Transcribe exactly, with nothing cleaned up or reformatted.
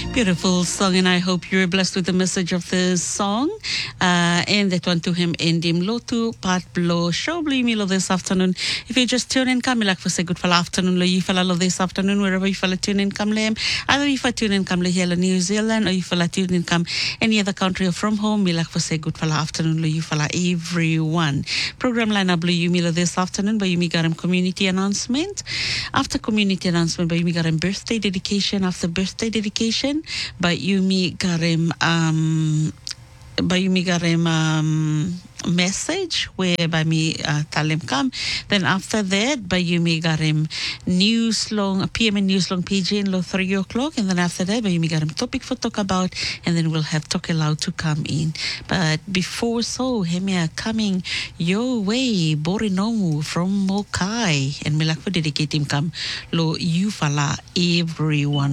Beautiful song, and I hope you're blessed with the message of this song. Uh, and that one to him in Dim Lotu, Pat Blow, Show Milo this afternoon. If you just tune in, come like for say good for afternoon, lo you follow this afternoon, wherever you follow tune in, come lem. Either if I tune in, come here in New Zealand, or you follow tune in, come any other country or from home, me like for say good for afternoon, lo you follow everyone. Program lineup, lo you milo this afternoon, but you me got him community announcement. After community announcement, but you me got him birthday dedication. After birthday dedication, but you me got him um by me got him um message whereby me uh, tell him come. Then after that, by you me got him news long P M and news long P G in low three o'clock, and then after that, by you me got him topic for talk about, and then we'll have talk aloud to come in. But before so, him coming your way, Borinomu from Mokai, and me like for dedicate him come lo you fala everyone.